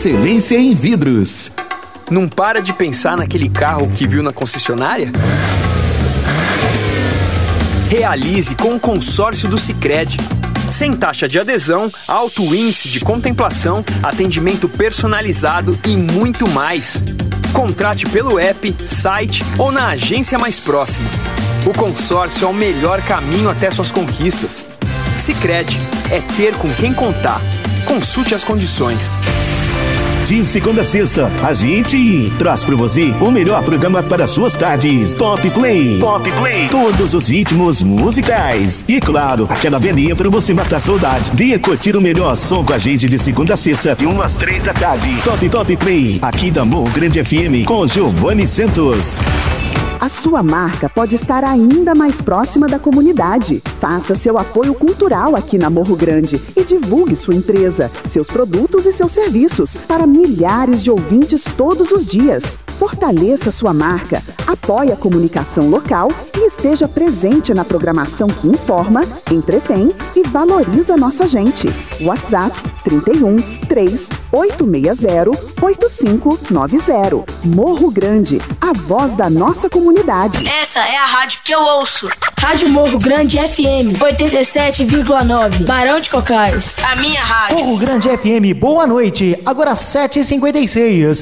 excelência em vidros. Não para de pensar naquele carro que viu na concessionária? Realize com o consórcio do Sicredi. Sem taxa de adesão, alto índice de contemplação, atendimento personalizado e muito mais. Contrate pelo app, site ou na agência mais próxima. O consórcio é o melhor caminho até suas conquistas. Sicredi é ter com quem contar. Consulte as condições. De segunda a sexta, a gente traz para você o melhor programa para suas tardes. Pop Play. Pop Play. Todos os ritmos musicais. E claro, aquela velhinha para você matar a saudade. Venha curtir o melhor som com a gente de segunda a sexta, de 1 às 3 da tarde. Top Play, aqui da Morro Grande FM, com Giovanni Santos. A sua marca pode estar ainda mais próxima da comunidade. Faça seu apoio cultural aqui na Morro Grande e divulgue sua empresa, seus produtos e seus serviços para milhares de ouvintes todos os dias. Fortaleça sua marca, apoie a comunicação local e esteja presente na programação que informa, entretém e valoriza nossa gente. WhatsApp 31 3860 8590. Morro Grande, a voz da nossa comunidade. Essa é a rádio que eu ouço. Rádio Morro Grande FM 87,9. Barão de Cocais. A minha rádio. Morro Grande FM, boa noite. Agora 7h56.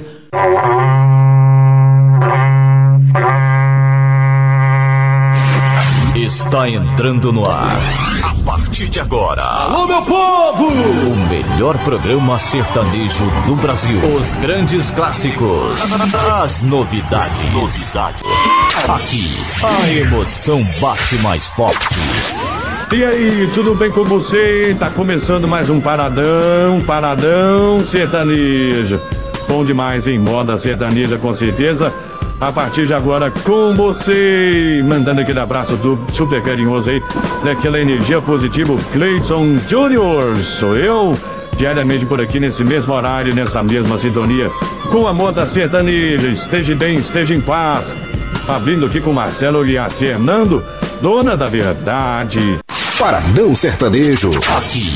Está entrando no ar, a partir de agora. Alô, meu povo! O melhor programa sertanejo do Brasil. Os grandes clássicos. As novidades. Aqui, a emoção bate mais forte. E aí, tudo bem com você? Tá começando mais um Paradão Sertanejo. Bom demais, em moda sertaneja, com certeza. A partir de agora com você, mandando aquele abraço do super carinhoso aí, daquela energia positiva, o Cleiton Júnior, sou eu, diariamente por aqui nesse mesmo horário, nessa mesma sintonia, com a moda sertaneja. Esteja bem, esteja em paz. Abrindo aqui com o Marcelo e a Fernando, dona da verdade. Paradão Sertanejo. Aqui